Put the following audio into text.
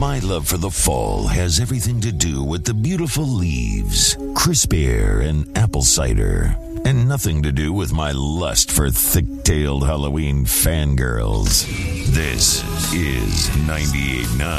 My love for the fall has everything to do with the beautiful leaves, crisp air, and apple cider. And nothing to do with my lust for thick-tailed Halloween fangirls. This is 98.9